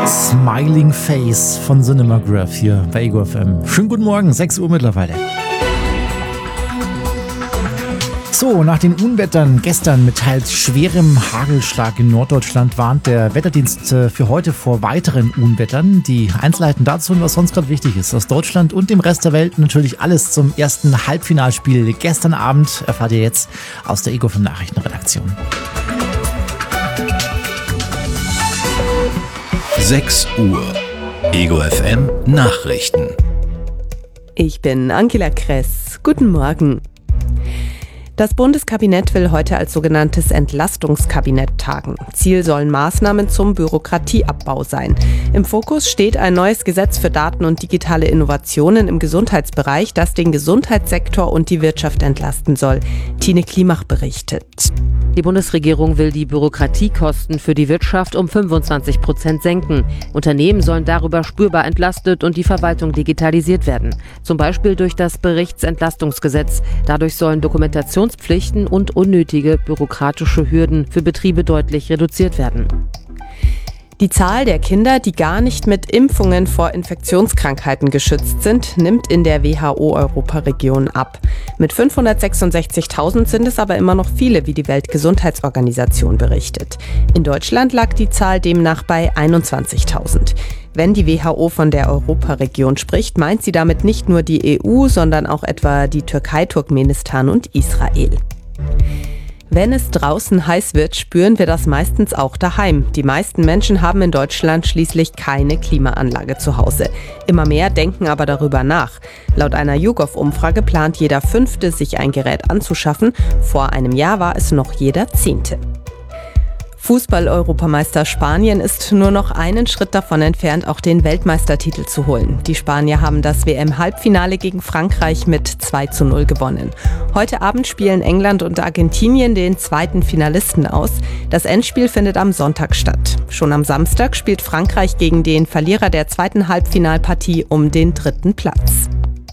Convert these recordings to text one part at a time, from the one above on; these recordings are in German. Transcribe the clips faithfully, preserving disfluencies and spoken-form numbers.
Smiling Face von Cinemagraph hier bei Ego F M. Schönen guten Morgen, sechs Uhr mittlerweile. So, nach den Unwettern gestern mit teils schwerem Hagelschlag in Norddeutschland warnt der Wetterdienst für heute vor weiteren Unwettern. Die Einzelheiten dazu und was sonst gerade wichtig ist aus Deutschland und dem Rest der Welt, natürlich alles zum ersten Halbfinalspiel gestern Abend, erfahrt ihr jetzt aus der Ego F M Nachrichtenredaktion. sechs Uhr. Ego F M Nachrichten. Ich bin Angela Kress. Guten Morgen. Das Bundeskabinett will heute als sogenanntes Entlastungskabinett tagen. Ziel sollen Maßnahmen zum Bürokratieabbau sein. Im Fokus steht ein neues Gesetz für Daten und digitale Innovationen im Gesundheitsbereich, das den Gesundheitssektor und die Wirtschaft entlasten soll. Tine Klimach berichtet. Die Bundesregierung will die Bürokratiekosten für die Wirtschaft um fünfundzwanzig Prozent senken. Unternehmen sollen darüber spürbar entlastet und die Verwaltung digitalisiert werden. Zum Beispiel durch das Berichtsentlastungsgesetz. Dadurch sollen Dokumentationspflichten und unnötige bürokratische Hürden für Betriebe deutlich reduziert werden. Die Zahl der Kinder, die gar nicht mit Impfungen vor Infektionskrankheiten geschützt sind, nimmt in der W H O-Europaregion ab. Mit fünfhundertsechsundsechzigtausend sind es aber immer noch viele, wie die Weltgesundheitsorganisation berichtet. In Deutschland lag die Zahl demnach bei einundzwanzigtausend. Wenn die W H O von der Europaregion spricht, meint sie damit nicht nur die E U, sondern auch etwa die Türkei, Turkmenistan und Israel. Wenn es draußen heiß wird, spüren wir das meistens auch daheim. Die meisten Menschen haben in Deutschland schließlich keine Klimaanlage zu Hause. Immer mehr denken aber darüber nach. Laut einer YouGov-Umfrage plant jeder Fünfte, sich ein Gerät anzuschaffen. Vor einem Jahr war es noch jeder Zehnte. Fußball-Europameister Spanien ist nur noch einen Schritt davon entfernt, auch den Weltmeistertitel zu holen. Die Spanier haben das W M-Halbfinale gegen Frankreich mit zwei zu null gewonnen. Heute Abend spielen England und Argentinien den zweiten Finalisten aus. Das Endspiel findet am Sonntag statt. Schon am Samstag spielt Frankreich gegen den Verlierer der zweiten Halbfinalpartie um den dritten Platz.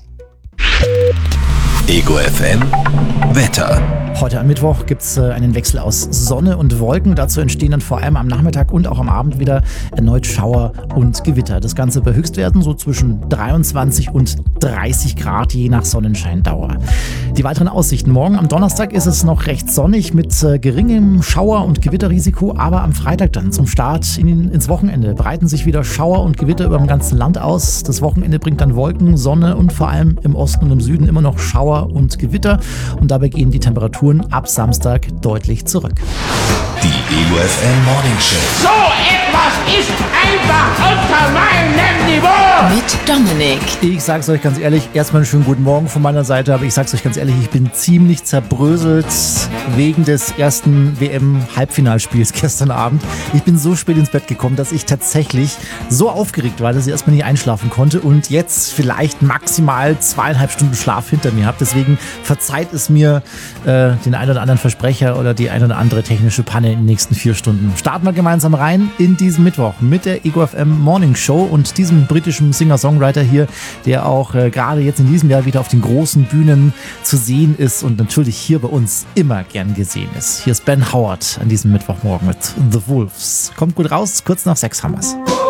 Ego F M Wetter. Heute am Mittwoch gibt es einen Wechsel aus Sonne und Wolken. Dazu entstehen dann vor allem am Nachmittag und auch am Abend wieder erneut Schauer und Gewitter. Das Ganze bei Höchstwerten so zwischen dreiundzwanzig und dreißig Grad, je nach Sonnenscheindauer. Die weiteren Aussichten. Morgen am Donnerstag ist es noch recht sonnig mit äh, geringem Schauer- und Gewitterrisiko, aber am Freitag dann zum Start in, ins Wochenende breiten sich wieder Schauer und Gewitter über dem ganzen Land aus. Das Wochenende bringt dann Wolken, Sonne und vor allem im Osten und im Süden immer noch Schauer und Gewitter. Und dabei gehen die Temperaturen ab Samstag deutlich zurück. Die Ego F M Morning Show. So etwas ist einfach unter meinem Niveau. Mit Dominik. Ich sag's euch ganz ehrlich, erstmal einen schönen guten Morgen von meiner Seite, aber ich sag's euch ganz ehrlich, ich bin ziemlich zerbröselt wegen des ersten W M-Halbfinalspiels gestern Abend. Ich bin so spät ins Bett gekommen, dass ich tatsächlich so aufgeregt war, dass ich erstmal nicht einschlafen konnte und jetzt vielleicht maximal zweieinhalb Stunden Schlaf hinter mir habe. Deswegen verzeiht es mir äh, den einen oder anderen Versprecher oder die eine oder andere technische Panne in den nächsten vier Stunden. Starten wir gemeinsam rein in diesen Mittwoch mit der Ego F M Morning Show und diesem britischen Singer-Songwriter hier, der auch äh, gerade jetzt in diesem Jahr wieder auf den großen Bühnen zu sehen ist und natürlich hier bei uns immer gern gesehen ist. Hier ist Ben Howard an diesem Mittwochmorgen mit The Wolves. Kommt gut raus, kurz nach sechs haben wir's.